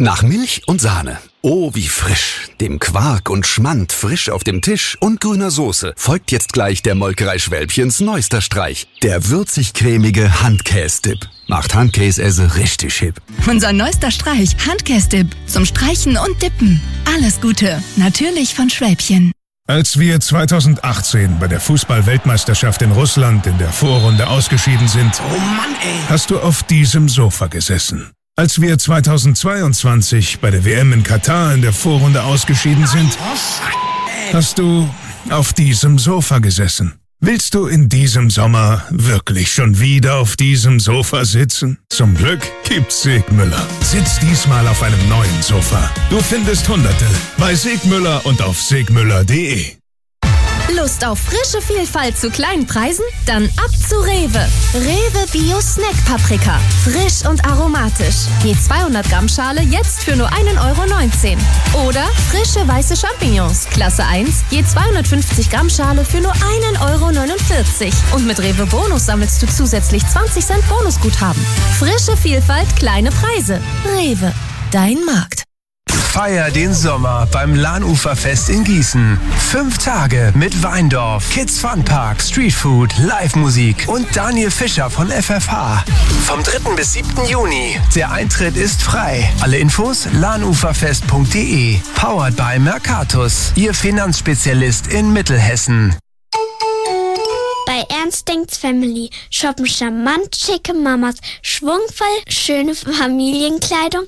Nach Milch und Sahne. Oh, wie frisch. Dem Quark und Schmand frisch auf dem Tisch und grüner Soße folgt jetzt gleich der Molkerei Schwälbchens neuester Streich. Der würzig-cremige Handkäse-Dip. Macht Handkäse richtig hip. Unser neuester Streich, Handkäse-Dip. Zum Streichen und Dippen. Alles Gute. Natürlich von Schwälbchen. Als wir 2018 bei der Fußball-Weltmeisterschaft in Russland in der Vorrunde ausgeschieden sind, Oh Mann, ey. hast du auf diesem Sofa gesessen. Als wir 2022 bei der WM in Katar in der Vorrunde ausgeschieden sind, hast du auf diesem Sofa gesessen. Willst du in diesem Sommer wirklich schon wieder auf diesem Sofa sitzen? Zum Glück gibt's Segmüller. Sitz diesmal auf einem neuen Sofa. Du findest Hunderte bei Segmüller und auf segmüller.de. Lust auf frische Vielfalt zu kleinen Preisen? Dann ab zu Rewe. Rewe Bio Snack Paprika. Frisch und aromatisch. Je 200 Gramm Schale jetzt für nur 1,19 €. Oder frische weiße Champignons. Klasse 1. Je 250 Gramm Schale für nur 1,49 €. Und mit Rewe Bonus sammelst du zusätzlich 20 Cent Bonusguthaben. Frische Vielfalt, kleine Preise. Rewe. Dein Markt. Feier den Sommer beim Lahnuferfest in Gießen. 5 Tage mit Weindorf, Kids Fun Park, Streetfood, Live-Musik und Daniel Fischer von FFH. Vom 3. bis 7. Juni. Der Eintritt ist frei. Alle Infos lahnuferfest.de. Powered by Mercatus, Ihr Finanzspezialist in Mittelhessen. Bei Ernst Denkt's Family shoppen charmant schicke Mamas, schwungvoll schöne Familienkleidung,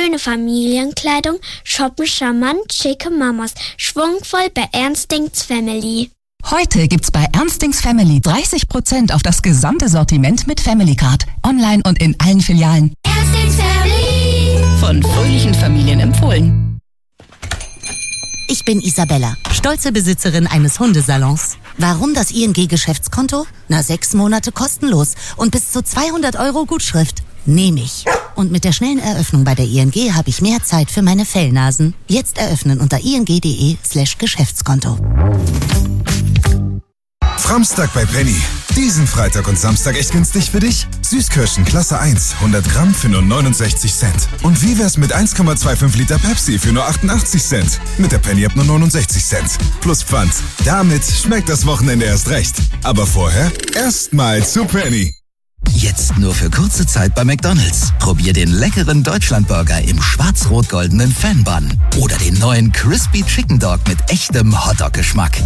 shoppen charmant schicke Mamas, schwungvoll bei Ernst Denkt's Family. Heute gibt's bei Ernst Denkt's Family 30% auf das gesamte Sortiment mit Family Card. Online und in allen Filialen. Ernst Denkt's Family. Von fröhlichen Familien empfohlen. Ich bin Isabella, stolze Besitzerin eines Hundesalons. Warum das ING-Geschäftskonto? 6 Monate kostenlos und bis zu 200 € Gutschrift. Nehme ich. Und mit der schnellen Eröffnung bei der ING habe ich mehr Zeit für meine Fellnasen. Jetzt eröffnen unter ing.de/Geschäftskonto. Framstag bei Penny. Diesen Freitag und Samstag echt günstig für dich? Süßkirschen Klasse 1, 100 Gramm für nur 69 Cent. Und wie wär's mit 1,25 Liter Pepsi für nur 88 Cent? Mit der Penny-App nur 69 Cent. Plus Pfand. Damit schmeckt das Wochenende erst recht. Aber vorher erstmal zu Penny. Jetzt nur für kurze Zeit bei McDonald's. Probier den leckeren Deutschlandburger im schwarz-rot-goldenen Fan-Bun. Oder den neuen Crispy Chicken Dog mit echtem Hotdog-Geschmack.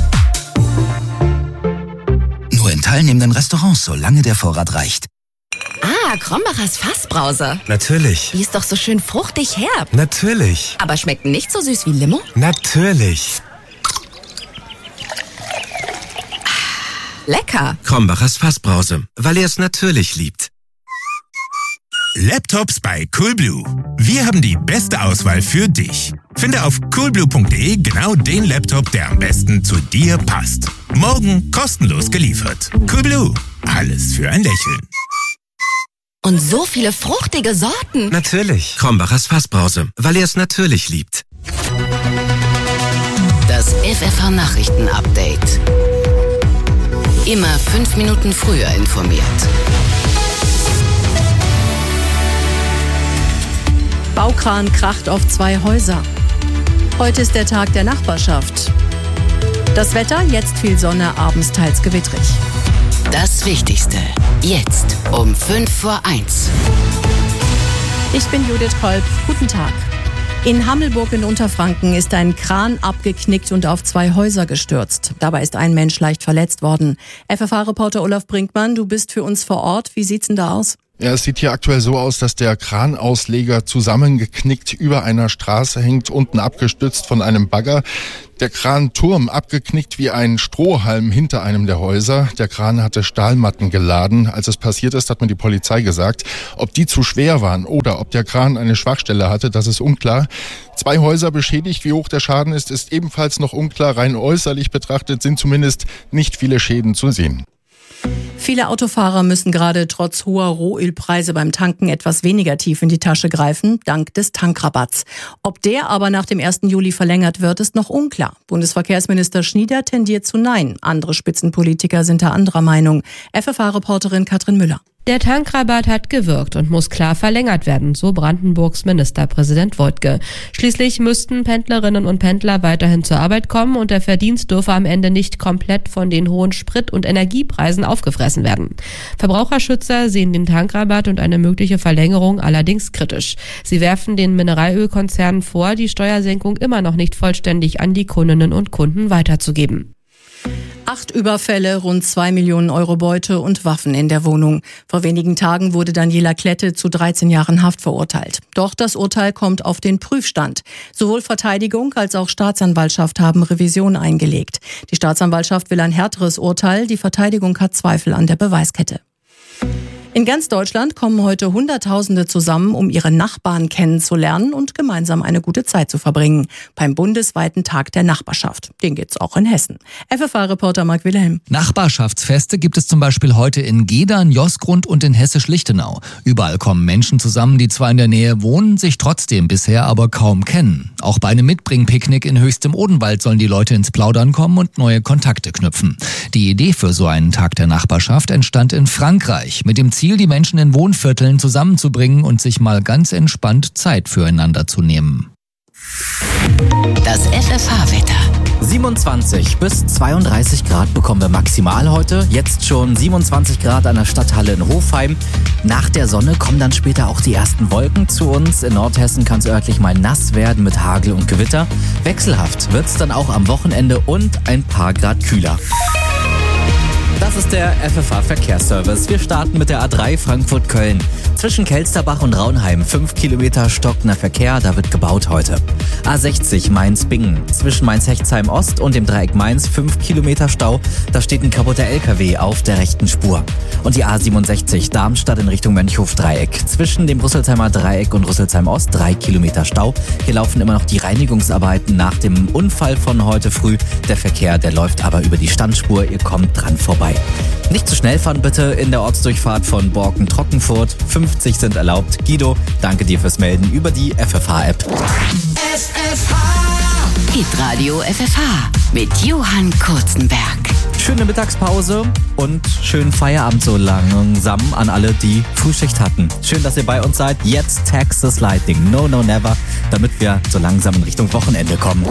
Nur in teilnehmenden Restaurants, solange der Vorrat reicht. Ah, Krombacher's Fassbrause. Natürlich. Die ist doch so schön fruchtig herb. Natürlich. Aber schmeckt nicht so süß wie Limo? Natürlich. Lecker. Krombacher's Fassbrause, weil er es natürlich liebt. Laptops bei Coolblue. Wir haben die beste Auswahl für dich. Finde auf coolblue.de genau den Laptop, der am besten zu dir passt. Morgen kostenlos geliefert. Coolblue. Alles für ein Lächeln. Und so viele fruchtige Sorten. Natürlich. Krombacher's Fassbrause, weil er es natürlich liebt. Das FFH-Nachrichten-Update. Immer 5 Minuten früher informiert. Baukran kracht auf 2 Häuser. Heute ist der Tag der Nachbarschaft. Das Wetter, jetzt viel Sonne, abends teils gewittrig. Das Wichtigste. Jetzt um 1:05. Ich bin Judith Kolb. Guten Tag. In Hammelburg in Unterfranken ist ein Kran abgeknickt und auf 2 Häuser gestürzt. Dabei ist ein Mensch leicht verletzt worden. FFH-Reporter Olaf Brinkmann, du bist für uns vor Ort. Wie sieht's denn da aus? Ja, es sieht hier aktuell so aus, dass der Kranausleger zusammengeknickt über einer Straße hängt, unten abgestützt von einem Bagger. Der Kranturm abgeknickt wie ein Strohhalm hinter einem der Häuser. Der Kran hatte Stahlmatten geladen. Als es passiert ist, hat mir die Polizei gesagt. Ob die zu schwer waren oder ob der Kran eine Schwachstelle hatte, das ist unklar. 2 Häuser beschädigt. Wie hoch der Schaden ist ebenfalls noch unklar. Rein äußerlich betrachtet sind zumindest nicht viele Schäden zu sehen. Viele Autofahrer müssen gerade trotz hoher Rohölpreise beim Tanken etwas weniger tief in die Tasche greifen, dank des Tankrabatts. Ob der aber nach dem 1. Juli verlängert wird, ist noch unklar. Bundesverkehrsminister Schnieder tendiert zu Nein. Andere Spitzenpolitiker sind da anderer Meinung. FFH-Reporterin Katrin Müller. Der Tankrabatt hat gewirkt und muss klar verlängert werden, so Brandenburgs Ministerpräsident Woidke. Schließlich müssten Pendlerinnen und Pendler weiterhin zur Arbeit kommen und der Verdienst dürfe am Ende nicht komplett von den hohen Sprit- und Energiepreisen aufgefressen werden. Verbraucherschützer sehen den Tankrabatt und eine mögliche Verlängerung allerdings kritisch. Sie werfen den Mineralölkonzernen vor, die Steuersenkung immer noch nicht vollständig an die Kundinnen und Kunden weiterzugeben. 8 Überfälle, rund 2 Millionen Euro Beute und Waffen in der Wohnung. Vor wenigen Tagen wurde Daniela Klette zu 13 Jahren Haft verurteilt. Doch das Urteil kommt auf den Prüfstand. Sowohl Verteidigung als auch Staatsanwaltschaft haben Revision eingelegt. Die Staatsanwaltschaft will ein härteres Urteil, die Verteidigung hat Zweifel an der Beweiskette. In ganz Deutschland kommen heute Hunderttausende zusammen, um ihre Nachbarn kennenzulernen und gemeinsam eine gute Zeit zu verbringen. Beim bundesweiten Tag der Nachbarschaft. Den gibt's auch in Hessen. FFH-Reporter Marc Wilhelm. Nachbarschaftsfeste gibt es zum Beispiel heute in Gedern, Josgrund und in Hessisch-Lichtenau. Überall kommen Menschen zusammen, die zwar in der Nähe wohnen, sich trotzdem bisher aber kaum kennen. Auch bei einem Mitbringpicknick in Höchstem Odenwald sollen die Leute ins Plaudern kommen und neue Kontakte knüpfen. Die Idee für so einen Tag der Nachbarschaft entstand in Frankreich mit dem Ziel, die Menschen in Wohnvierteln zusammenzubringen und sich mal ganz entspannt Zeit füreinander zu nehmen. Das FFH-Wetter. 27 bis 32 Grad bekommen wir maximal heute. Jetzt schon 27 Grad an der Stadthalle in Hofheim. Nach der Sonne kommen dann später auch die ersten Wolken zu uns. In Nordhessen kann es örtlich mal nass werden mit Hagel und Gewitter. Wechselhaft wird es dann auch am Wochenende und ein paar Grad kühler. Das ist der FFH-Verkehrsservice. Wir starten mit der A3 Frankfurt-Köln. Zwischen Kelsterbach und Raunheim 5 Kilometer stockender Verkehr, da wird gebaut heute. A60 Mainz-Bingen. Zwischen Mainz-Hechtsheim-Ost und dem Dreieck Mainz 5 Kilometer Stau. Da steht ein kaputter LKW auf der rechten Spur. Und die A67 Darmstadt in Richtung Mönchhof-Dreieck. Zwischen dem Rüsselsheimer Dreieck und Rüsselsheim-Ost 3 Kilometer Stau. Hier laufen immer noch die Reinigungsarbeiten nach dem Unfall von heute früh. Der Verkehr, der läuft aber über die Standspur. Ihr kommt dran vorbei. Nicht zu schnell fahren bitte in der Ortsdurchfahrt von Borken-Trockenfurt. 50 sind erlaubt. Guido, danke dir fürs Melden über die FFH-App. FFH Hitradio FFH mit Johann Kurzenberg. Schöne Mittagspause und schönen Feierabend so langsam an alle, die Frühschicht hatten. Schön, dass ihr bei uns seid. Jetzt Texas Lightning, No No Never, damit wir so langsam in Richtung Wochenende kommen.